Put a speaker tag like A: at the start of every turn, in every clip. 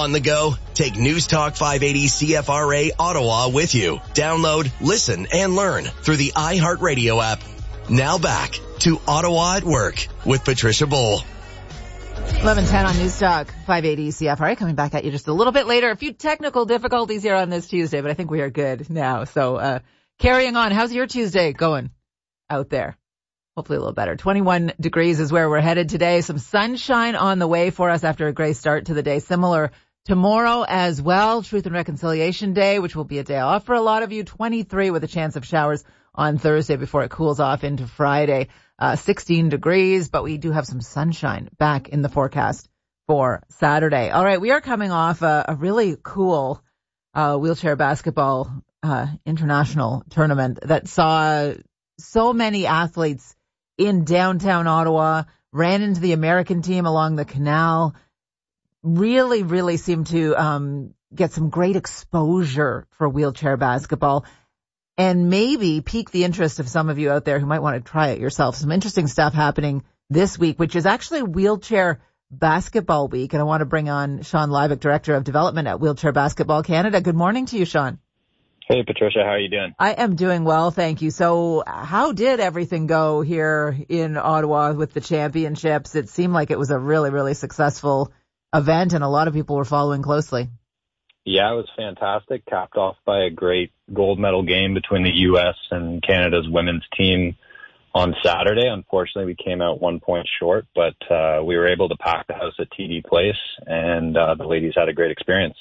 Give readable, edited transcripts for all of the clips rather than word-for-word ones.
A: On the go? Take News Talk 580 CFRA Ottawa with you. Download, listen, and learn through the iHeartRadio app. Now back to Ottawa at Work with Patricia Bowl.
B: 11:10 on News Talk 580 CFRA. Coming back at you just a little bit later. A few technical difficulties here on this Tuesday, but I think we are good now. So carrying on. How's your Tuesday going out there? Hopefully a little better. 21 degrees is where we're headed today. Some sunshine on the way for us after a gray start to the day. Similar tomorrow as well. Truth and Reconciliation Day, which will be a day off for a lot of you. 23 with a chance of showers on Thursday before it cools off into Friday. 16 degrees, but we do have some sunshine back in the forecast for Saturday. All right, we are coming off a really cool wheelchair basketball international tournament that saw so many athletes in downtown Ottawa, ran into the American team along the canal, really seemed to get some great exposure for wheelchair basketball and maybe pique the interest of some of you out there who might want to try it yourself. Some interesting stuff happening this week, which is actually Wheelchair Basketball Week. And I want to bring on Sean Liebach, Director of Development at Wheelchair Basketball Canada. Good morning to you, Sean.
C: Hey, Patricia. How are you doing?
B: I am doing well, thank you. So how did everything go here in Ottawa with the championships? It seemed like it was a really successful event, and a lot of people were following closely.
C: Yeah, it was fantastic. Capped off by a great gold medal game between the U.S. and Canada's women's team on Saturday. Unfortunately, we came out 1 point short, but we were able to pack the house at TD Place, and the ladies had a great experience.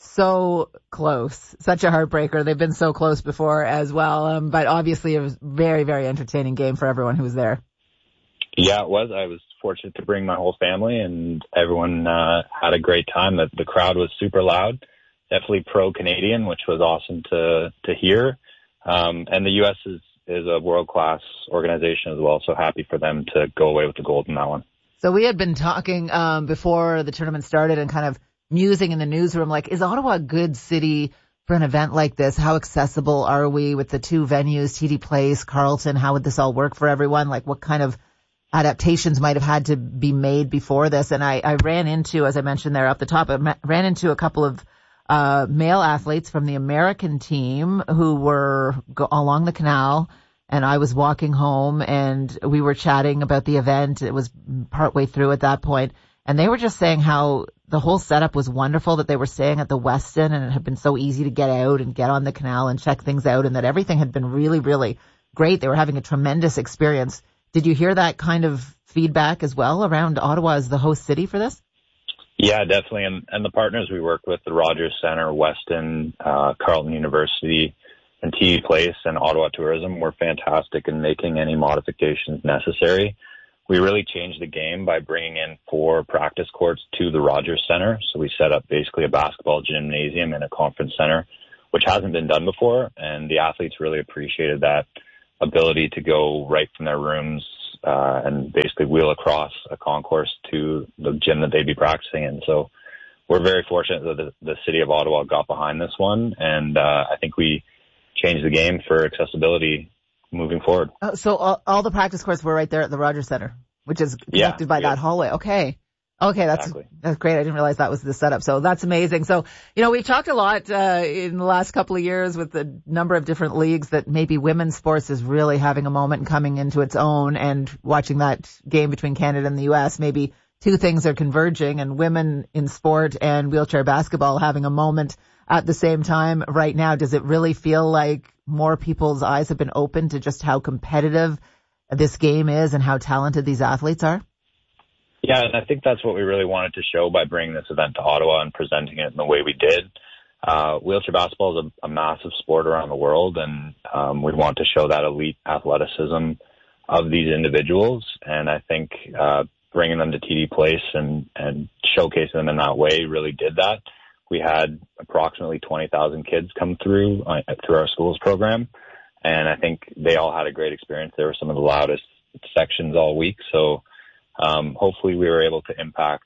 B: So close. Such a heartbreaker. They've been so close before as well. But obviously it was very entertaining game for everyone who was there.
C: Yeah, it was. I was fortunate to bring my whole family, and everyone had a great time. The crowd was super loud. Definitely pro-Canadian, which was awesome to hear. And the U.S. is a world-class organization as well, so happy for them to go away with the gold in that one.
B: So we had been talking before the tournament started and kind of musing in the newsroom, like, is Ottawa a good city for an event like this? How accessible are we with the two venues, TD Place, Carleton? How would this all work for everyone? Like, what kind of adaptations might have had to be made before this? And I ran into, as I mentioned there up the top, I ran into a couple of male athletes from the American team who were along the canal, and I was walking home and we were chatting about the event. It was partway through at that point, and they were just saying how the whole setup was wonderful, that they were staying at the Westin and it had been so easy to get out and get on the canal and check things out, and that everything had been really great. They were having a tremendous experience. Did you hear that kind of feedback as well around Ottawa as the host city for this?
C: Yeah, definitely. And the partners we work with, the Rogers Centre, Westin, Carleton University, and TD Place and Ottawa Tourism, were fantastic in making any modifications necessary. We really changed the game by bringing in 4 practice courts to the Rogers Centre. So we set up basically a basketball gymnasium and a conference center, which hasn't been done before. And the athletes really appreciated that ability to go right from their rooms and basically wheel across a concourse to the gym that they'd be practicing in. So we're very fortunate that the city of Ottawa got behind this one. And I think we changed the game for accessibility moving forward.
B: So all the practice courts were right there at the Rogers Centre, which is connected by that hallway. Okay, that's great. I didn't realize that was the setup. So that's amazing. So, we've talked a lot in the last couple of years with the number of different leagues that maybe women's sports is really having a moment and coming into its own, and watching that game between Canada and the U.S., maybe two things are converging, and women in sport and wheelchair basketball having a moment at the same time right now. Does it really feel like more people's eyes have been opened to just how competitive this game is and how talented these athletes are?
C: Yeah, and I think that's what we really wanted to show by bringing this event to Ottawa and presenting it in the way we did. Wheelchair basketball is a massive sport around the world, and we want to show that elite athleticism of these individuals. And I think bringing them to TD Place and showcasing them in that way really did that. We had approximately 20,000 kids come through our schools program, and I think they all had a great experience. They were some of the loudest sections all week, so hopefully we were able to impact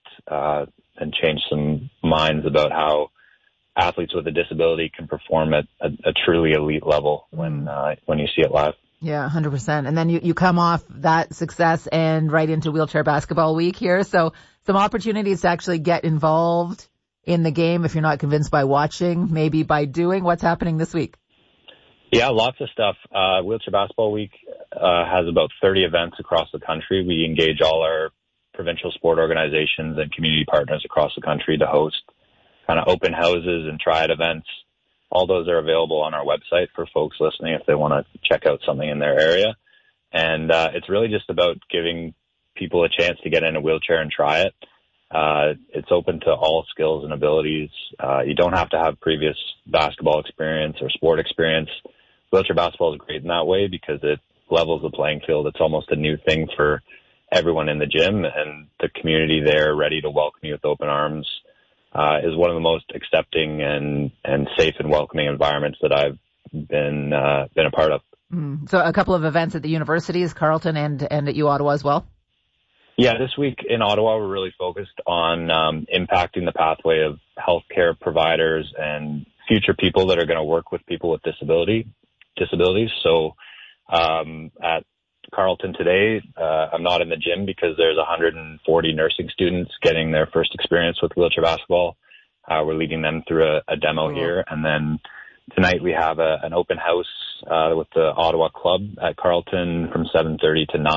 C: and change some minds about how athletes with a disability can perform at a truly elite level when you see it live.
B: Yeah, 100%. And then you come off that success and right into Wheelchair Basketball Week here. So some opportunities to actually get involved in the game. If you're not convinced by watching, maybe by doing. What's happening this week?
C: Yeah, lots of stuff. Wheelchair Basketball Week has about 30 events across the country. We engage all our provincial sport organizations and community partners across the country to host kind of open houses and triad events. All those are available on our website for folks listening if they want to check out something in their area. And it's really just about giving people a chance to get in a wheelchair and try it. It's open to all skills and abilities. You don't have to have previous basketball experience or sport experience. Wheelchair basketball is great in that way because it levels the playing field. It's almost a new thing for everyone in the gym, and the community there ready to welcome you with open arms is one of the most accepting and safe and welcoming environments that I've been a part of.
B: So a couple of events at the universities, Carleton and at U Ottawa as well?
C: Yeah, this week in Ottawa, we're really focused on impacting the pathway of healthcare providers and future people that are going to work with people with disabilities. So at Carleton today, I'm not in the gym because there's 140 nursing students getting their first experience with wheelchair basketball. We're leading them through a demo here. And then tonight we have an open house with the Ottawa Club at Carleton from 7:30 to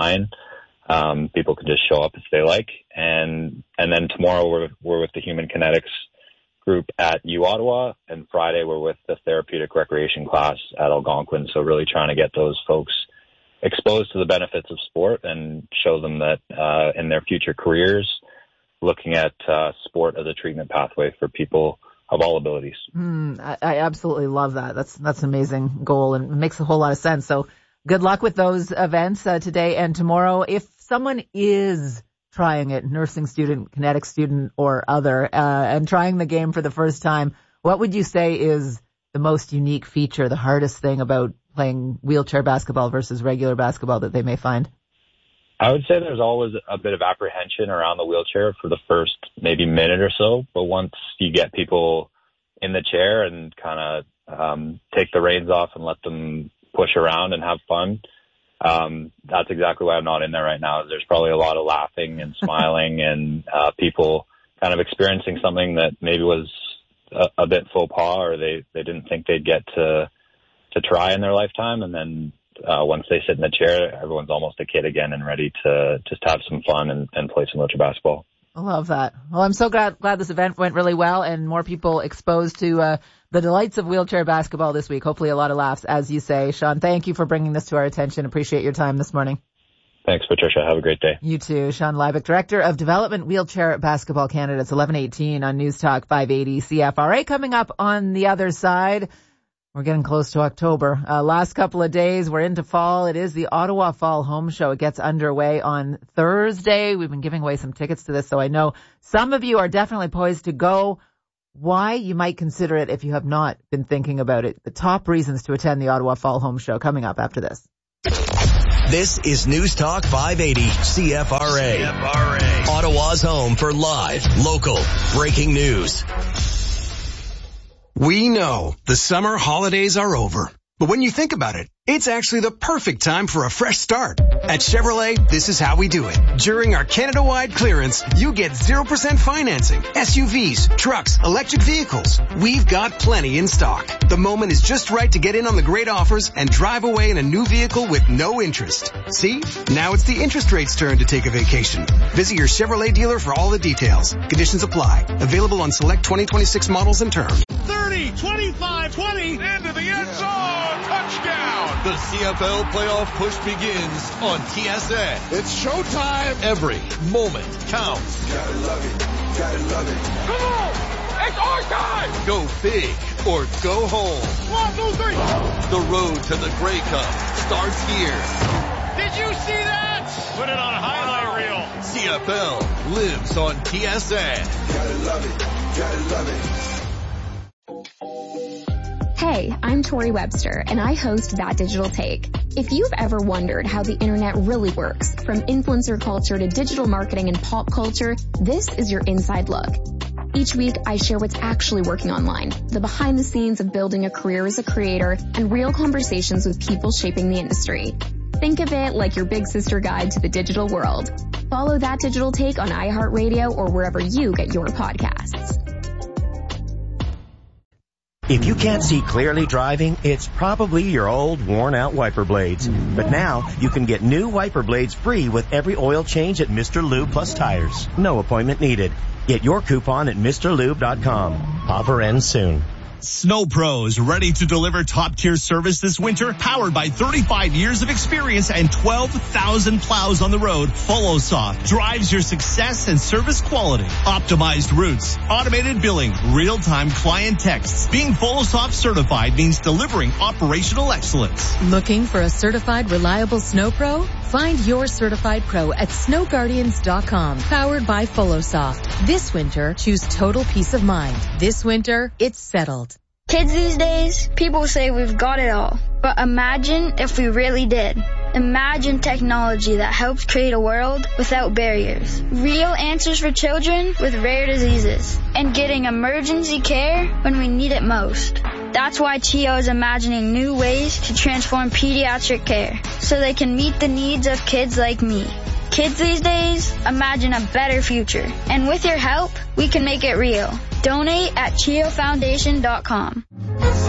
C: 9. People can just show up if they like. And then tomorrow we're with the Human Kinetics group at U Ottawa, and Friday we're with the therapeutic recreation class at Algonquin. So really trying to get those folks exposed to the benefits of sport and show them that in their future careers, looking at sport as a treatment pathway for people of all abilities.
B: I absolutely love that. That's an amazing goal and makes a whole lot of sense. So good luck with those events today and tomorrow. If someone is trying it, nursing student, kinetics student, or other, and trying the game for the first time, what would you say is the most unique feature, the hardest thing about playing wheelchair basketball versus regular basketball that they may find?
C: I would say there's always a bit of apprehension around the wheelchair for the first maybe minute or so, but once you get people in the chair and kind of take the reins off and let them push around and have fun, that's exactly why I'm not in there right now. There's probably a lot of laughing and smiling and people kind of experiencing something that maybe was a bit faux pas, or they didn't think they'd get to try in their lifetime. And then once they sit in the chair, everyone's almost a kid again and ready to just have some fun and play some wheelchair basketball. I
B: love that. Well, I'm so glad this event went really well and more people exposed to the delights of wheelchair basketball this week. Hopefully a lot of laughs, as you say. Sean, thank you for bringing this to our attention. Appreciate your time this morning.
C: Thanks, Patricia. Have a great day.
B: You too. Sean Liebach, Director of Development, Wheelchair Basketball Canada. It's 11:18 on News Talk 580 CFRA. Coming up on the other side, we're getting close to October. Last couple of days, we're into fall. It is the Ottawa Fall Home Show. It gets underway on Thursday. We've been giving away some tickets to this, so I know some of you are definitely poised to go. Why? You might consider it if you have not been thinking about it. The top reasons to attend the Ottawa Fall Home Show coming up after this.
A: This is News Talk 580 CFRA. Ottawa's home for live, local, breaking news.
D: We know the summer holidays are over, but when you think about it, it's actually the perfect time for a fresh start. At Chevrolet, this is how we do it. During our Canada-wide clearance, you get 0% financing, SUVs, trucks, electric vehicles. We've got plenty in stock. The moment is just right to get in on the great offers and drive away in a new vehicle with no interest. See? Now it's the interest rate's turn to take a vacation. Visit your Chevrolet dealer for all the details. Conditions apply. Available on select 2026 models and terms.
E: 30, 25, 20, into the end zone, touchdown! The CFL playoff push begins on TSN. It's showtime. Every moment counts. Gotta love it. Gotta love it. Come on! It's our time! Go big or go home. 1, 2, 3. The road to the Grey Cup starts here. Did you see that? Put it on a highlight reel. CFL lives on TSN. Gotta love it. Gotta love it.
F: Hey, I'm Tori Webster, and I host That Digital Take. If you've ever wondered how the internet really works, from influencer culture to digital marketing and pop culture, this is your inside look. Each week, I share what's actually working online, the behind the scenes of building a career as a creator, and real conversations with people shaping the industry. Think of it like your big sister guide to the digital world. Follow That Digital Take on iHeartRadio or wherever you get your podcasts.
G: If you can't see clearly driving, it's probably your old worn-out wiper blades. But now, you can get new wiper blades free with every oil change at Mr. Lube Plus Tires. No appointment needed. Get your coupon at MrLube.com. Offer ends soon.
H: Snow Pros, ready to deliver top-tier service this winter, powered by 35 years of experience and 12,000 plows on the road. FollowSoft drives your success and service quality. Optimized routes, automated billing, real-time client texts. Being FollowSoft certified means delivering operational excellence.
I: Looking for a certified, reliable Snow Pro? Find your certified pro at snowguardians.com, powered by FollowSoft. This winter, choose total peace of mind. This winter, it's settled.
J: Kids these days, people say we've got it all. But imagine if we really did. Imagine technology that helps create a world without barriers. Real answers for children with rare diseases. And getting emergency care when we need it most. That's why CHEO is imagining new ways to transform pediatric care so they can meet the needs of kids like me. Kids these days, imagine a better future. And with your help, we can make it real. Donate at CHEOFoundation.com.